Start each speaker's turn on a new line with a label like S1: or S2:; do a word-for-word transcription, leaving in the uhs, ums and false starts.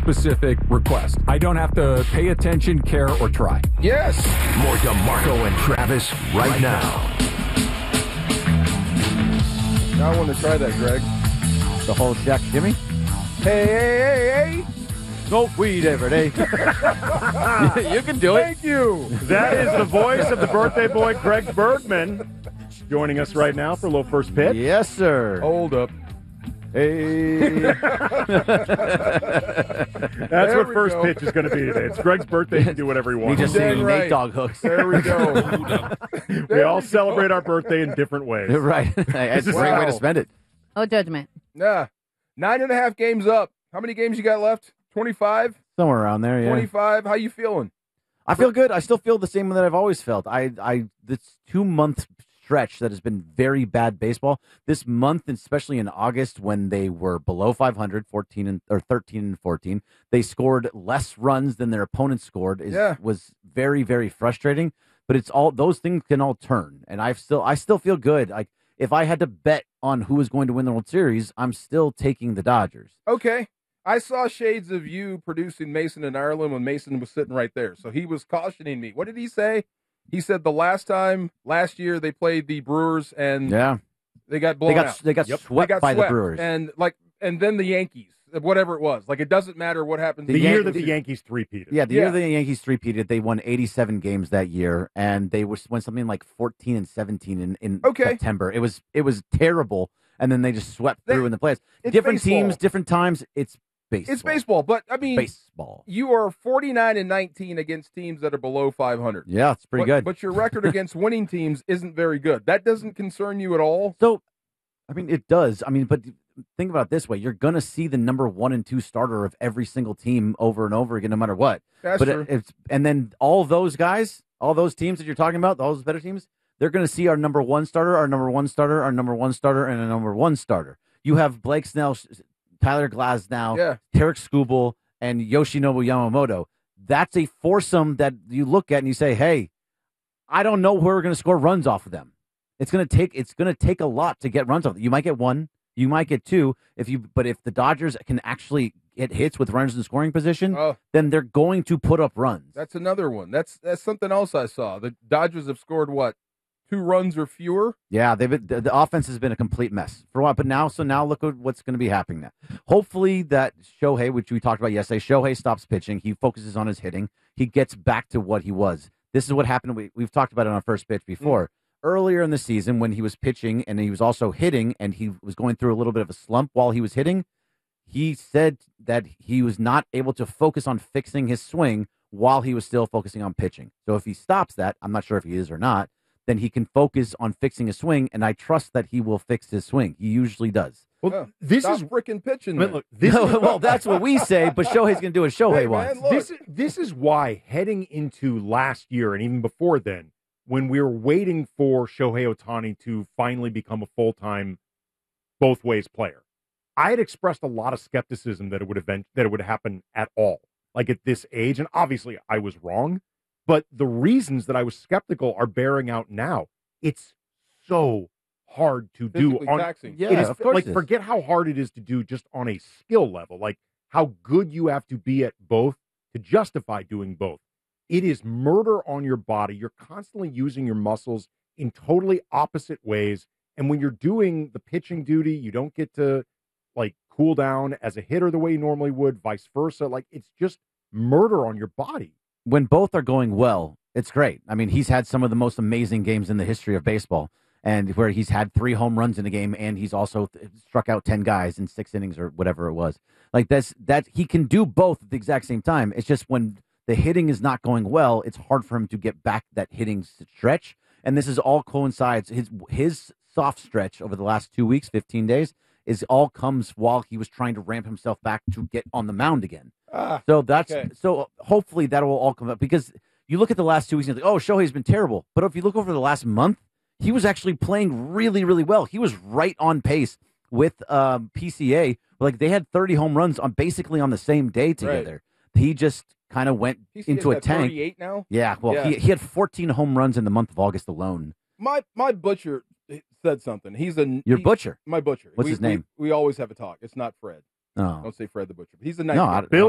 S1: specific request. I don't have to pay attention, care, or try.
S2: Yes.
S3: More DeMarco and Travis right now.
S2: Now I want to try that, Greg.
S4: The whole Shaq Jimmy?
S2: Hey, hey, hey, hey.
S4: Smoke weed every day. You can do it.
S2: Thank you.
S5: That is the voice of the birthday boy, Greg Bergman, joining us right now for a little first pitch.
S4: Yes, sir.
S2: Hold up.
S4: Hey.
S5: That's
S2: There
S5: what
S2: we
S5: first
S2: go.
S5: pitch is going to be today. It's Greg's birthday. He can do whatever he
S4: We
S5: wants.
S4: just
S2: Dang
S4: singing
S2: right.
S4: Nate Dogg hooks.
S2: There we go.
S5: We
S2: There
S5: all
S2: we go.
S5: celebrate our birthday in different ways.
S4: Right. That's a
S5: is-
S4: great way to
S2: Wow.
S4: spend it.
S6: Oh, judgment.
S2: Nah. Nine and a half games up. How many games you got left? twenty-five?
S4: Somewhere around there, yeah.
S2: twenty-five? How you feeling?
S4: I feel good. I still feel the same that I've always felt. I, I, this two month stretch that has been very bad baseball. This month, especially in August, when they were below five hundred, fourteen and or thirteen and fourteen, they scored less runs than their opponents scored. Is,
S2: Yeah.
S4: was very, very frustrating. But it's all those things can all turn, and I still, I still feel good. Like if I had to bet on who was going to win the World Series, I'm still taking the Dodgers.
S2: Okay. I saw shades of you producing Mason in Ireland when Mason was sitting right there. So he was cautioning me. What did he say? He said the last time, last year, they played the Brewers and
S4: Yeah,
S2: they got blown
S4: they got
S2: out.
S4: they got
S5: Yep.
S4: swept
S2: They got
S4: by
S2: swept.
S4: the Brewers.
S2: And like, and then the Yankees, whatever it was. Like, it doesn't matter what happens.
S5: The
S4: The
S5: year
S4: Yan-
S5: that the
S4: the-
S5: Yankees three-peated.
S4: Yeah, the
S2: Yeah.
S4: year the Yankees three-peated, they won eighty-seven games that year, and they was went something like fourteen and seventeen in, in
S2: Okay.
S4: September. It was it was terrible, and then they just swept
S2: They-
S4: through in the playoffs.
S2: it's
S4: Different
S2: baseball.
S4: teams, different times. It's baseball.
S2: It's baseball. But, I mean,
S4: Baseball.
S2: you are forty-nine and nineteen against teams that are below five hundred.
S4: Yeah, it's pretty
S2: but,
S4: good.
S2: But your record against winning teams isn't very good. That doesn't concern you at all?
S4: So, I mean, it does. I mean, but think about it this way: you're going to see the number one and two starter of every single team over and over again, no matter what.
S2: That's
S4: but
S2: true.
S4: it, it's and then all those guys, all those teams that you're talking about, all those better teams, they're going to see our number one starter, our number one starter, our number one starter, and a number one starter. You have Blake Snell, Tyler Glasnow,
S2: Yeah.
S4: Tarek Skubal, and Yoshinobu Yamamoto. That's a foursome that you look at and you say, "Hey, I don't know where we're going to score runs off of them." It's going to take it's going to take a lot to get runs off. You might get one, you might get two, if you. But if the Dodgers can actually get hits with runners in scoring position,
S2: Oh.
S4: then they're going to put up runs.
S2: That's another one. That's that's something else I saw. The Dodgers have scored what, two runs or fewer?
S4: Yeah, they've been, the, the offense has been a complete mess for a while. But now, so now look at what's going to be happening now. Hopefully, that Shohei, which we talked about yesterday, Shohei stops pitching. He focuses on his hitting. He gets back to what he was. This is what happened. We, we've talked about it on our first pitch before. Earlier in the season, when he was pitching and he was also hitting, and he was going through a little bit of a slump while he was hitting, he said that he was not able to focus on fixing his swing while he was still focusing on pitching. So if he stops that, I'm not sure if he is or not, then he can focus on fixing his swing, and I trust that he will fix his swing. He usually does.
S5: Well,
S2: Oh,
S5: this
S2: stop
S5: is
S2: freaking pitching.
S5: I mean,
S2: then.
S5: look, this is
S4: well, that's what we say, but Shohei's going to do what Shohei
S2: Hey,
S4: wants.
S2: man, look.
S5: this is this is why heading into last year and even before then, when we were waiting for Shohei Ohtani to finally become a full-time both ways player, I had expressed a lot of skepticism that it would event that it would happen at all, like at this age. And obviously I was wrong, but the reasons that I was skeptical are bearing out now. It's so hard to do
S2: Physically
S5: on
S2: taxing.
S4: Yeah,
S5: it is,
S4: of course
S5: like
S4: it is.
S5: forget how hard it is to do just on a skill level, like how good you have to be at both to justify doing both. It is murder on your body. You're constantly using your muscles in totally opposite ways. And when you're doing the pitching duty, you don't get to like cool down as a hitter the way you normally would, vice versa. Like it's just murder on your body.
S4: When both are going well, it's great. I mean, he's had some of the most amazing games in the history of baseball, and where he's had three home runs in a game, and he's also th- struck out ten guys in six innings or whatever it was. Like that's that he can do both at the exact same time. It's just when the hitting is not going well, it's hard for him to get back that hitting stretch. And this is all coincides. His his soft stretch over the last two weeks, fifteen days, is all comes while he was trying to ramp himself back to get on the mound again.
S2: Ah,
S4: So that's
S2: okay.
S4: so hopefully that will all come up, because you look at the last two weeks and you're like, oh, Shohei's been terrible. But if you look over the last month, he was actually playing really, really well. He was right on pace with um, P C A. Like they had thirty home runs on basically on the same day together. He just kind of went
S2: P C A's
S4: into a
S2: at
S4: tank.
S2: thirty-eight now.
S4: Yeah, well,
S2: Yeah.
S4: He, he had fourteen home runs in the month of August alone.
S2: My my butcher said something. He's a
S4: Your
S2: he-
S4: butcher.
S2: My butcher.
S4: What's
S2: we,
S4: his name?
S2: We, we always have a talk. It's not Fred.
S4: Oh.
S2: Don't say Fred the butcher. He's a nice
S4: No,
S2: guy.
S4: I-
S5: Bill